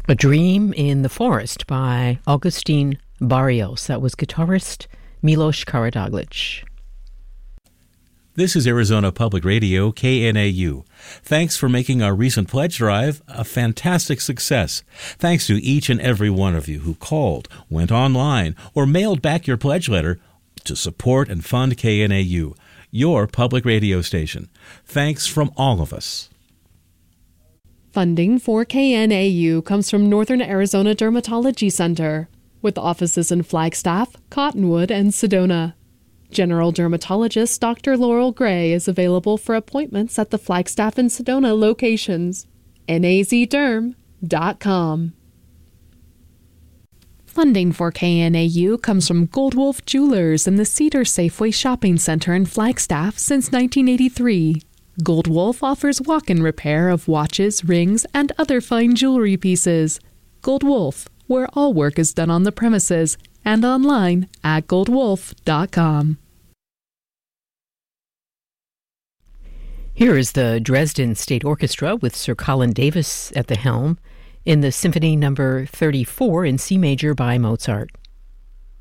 A Dream in the Forest by Augustin Barrios. That was guitarist Milos Karadoglic. This is Arizona Public Radio, KNAU. Thanks for making our recent pledge drive a fantastic success. Thanks to each and every one of you who called, went online, or mailed back your pledge letter to support and fund KNAU, your public radio station. Thanks from all of us. Funding for KNAU comes from Northern Arizona Dermatology Center, with offices in Flagstaff, Cottonwood, and Sedona. General Dermatologist Dr. Laurel Gray is available for appointments at the Flagstaff and Sedona locations. nazderm.com. Funding for KNAU comes from Gold Wolf Jewelers in the Cedar Safeway Shopping Center in Flagstaff since 1983. Gold Wolf offers walk-in repair of watches, rings, and other fine jewelry pieces. Gold Wolf, where all work is done on the premises, and online at goldwolf.com. Here is the Dresden State Orchestra with Sir Colin Davis at the helm in the Symphony No. 34 in C major by Mozart.